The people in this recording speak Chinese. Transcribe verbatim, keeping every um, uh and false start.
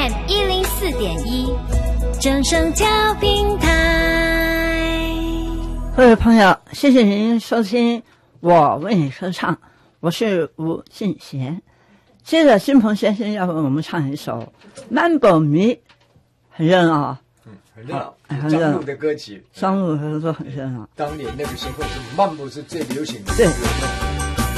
M 一零四点一，正声调频台。 各位朋友，谢谢您收听我为你说唱，我是吴敬贤。接着金鹏先生要为我们唱一首《Mambo Me》，很热闹， 嗯，很热闹， 很热闹。 张路的歌曲， 张路合作很热闹。 当年那个时候是 Mambo 是最流行的， 对。